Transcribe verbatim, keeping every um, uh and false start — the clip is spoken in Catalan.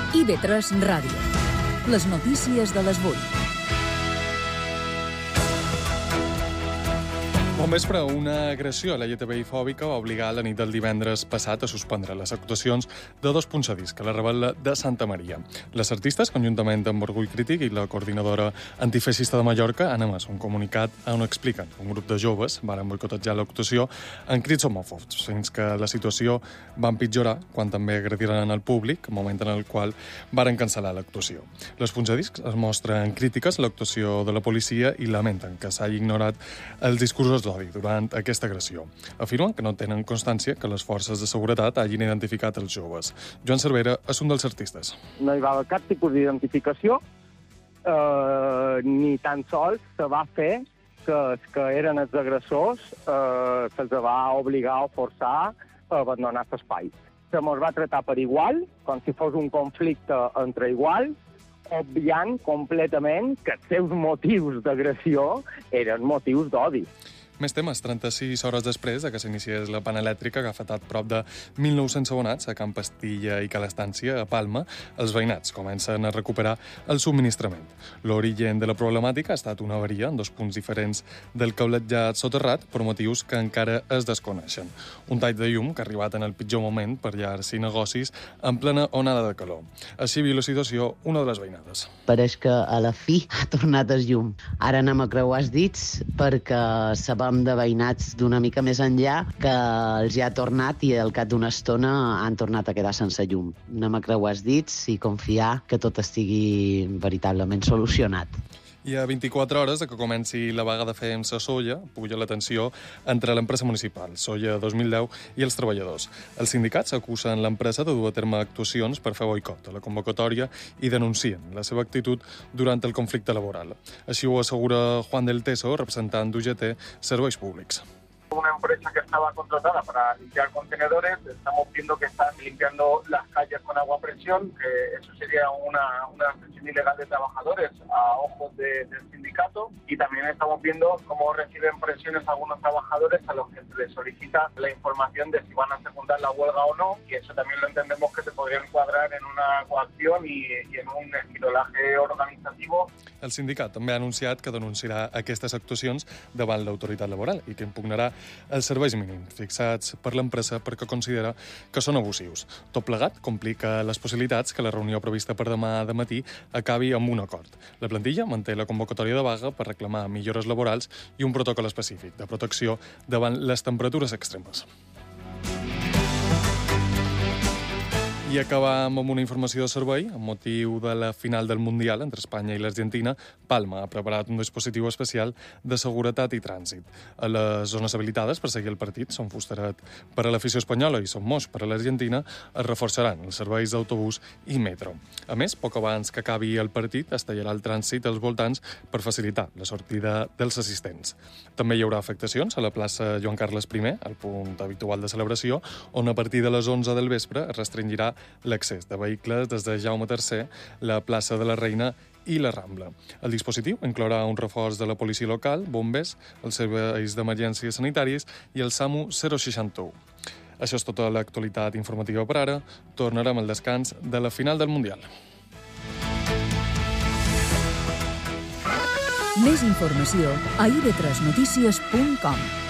I V tres Ràdio. Les notícies de les vuit. Bon vespre, una agressió L G T B I-fòbica va obligar la nit del divendres passat a suspendre les actuacions de dos punts a disc a la Rebel·la de Santa Maria. Les artistes, conjuntament amb Orgull Crític i la coordinadora antifeixista de Mallorca, han emès un comunicat on expliquen que un grup de joves varen boicotejar l'actuació en crits homòfobs, fins que la situació va empitjorar quan també agrediren al públic, moment en el qual varen cancel·lar l'actuació. Les punts a disc es mostren crítiques a l'actuació de la policia i lamenten que s'hagi ignorat els discursos d'odi durant aquesta agressió. Afirmen que no tenen constància que les forces de seguretat hagin identificat els joves. Joan Cervera és un dels artistes. No hi va haver cap tipus d'identificació, eh, ni tan sols se va fer que els que eren els agressors eh, se'ls va obligar o forçar a abandonar l'espai. Se mos va tractar per igual, com si fos un conflicte entre iguals, obviant completament que els seus motius d'agressió eren motius d'odi. Més temes. trenta-sis hores després de que s'iniciés la panelèctrica que ha afectat prop de mil nou-cents abonats a Can Pastilla i Cal Estància, a Palma, els veïnats comencen a recuperar el subministrament. L'origen de la problemàtica ha estat una avaria en dos punts diferents del cabletjat soterrat per motius que encara es desconeixen. Un tall de llum que ha arribat en el pitjor moment per llars i negocis en plena onada de calor. Així viu la situació una de les veïnades. Pareix que a la fi ha tornat el llum. Ara anem a creuar els dits perquè sabem de veïnats d'una mica més enllà que els hi ha tornat i al cap d'una estona han tornat a quedar sense llum. Anem a creuar els dits i confiar que tot estigui veritablement solucionat. I a vint-i-quatre hores de que comenci la vaga de Fems a Sóller, puja la tensió entre l'empresa municipal, Sóller dos mil deu, i els treballadors. Els sindicats acusen l'empresa de dur a terme actuacions per fer boicot a la convocatòria i denuncien la seva actitud durant el conflicte laboral. Així ho assegura Juan del Teso, representant d'U G T Serveis Públics. Una empresa que estaba contratada para limpiar contenedores, estamos viendo que están limpiando las calles con agua a presión, que eso sería una, una presión ilegal de trabajadores a ojos de, del sindicato, y también estamos viendo cómo reciben presiones algunos trabajadores a los que se les solicita la información de si van a secundar la huelga o no, y eso también lo entendemos que se podría encuadrar en una coacción y, y en un espirolaje organitzativo. El sindicat també ha anunciat que denunciarà aquestes actuacions davant l'autoritat laboral i que impugnarà els serveis mínims fixats per l'empresa perquè considera que són abusius. Tot plegat complica les possibilitats que la reunió prevista per demà de matí acabi amb un acord. La plantilla manté la convocatòria de vaga per reclamar millores laborals i un protocol específic de protecció davant les temperatures extremes. I acabam amb una informació de servei. Amb motiu de la final del Mundial entre Espanya i l'Argentina, Palma ha preparat un dispositiu especial de seguretat i trànsit. A les zones habilitades per seguir el partit, Son Fusteret per a l'afició espanyola i Son Moix per a l'Argentina, es reforçaran els serveis d'autobús i metro. A més, poc abans que acabi el partit, es tallarà el trànsit als voltants per facilitar la sortida dels assistents. També hi haurà afectacions a la plaça Joan Carles primer, el punt habitual de celebració, on a partir de les onze del vespre es restringirà l'accés de vehicles des de Jaume tercer, la plaça de la Reina i la Rambla. El dispositiu inclourà un reforç de la policia local, bombers, els serveis d'emergències sanitàries i el SAMU zero seixanta u. Això és tota l'actualitat informativa per ara. Tornarem al descans de la final del Mundial. Més informació a i ve tres notícies punt com.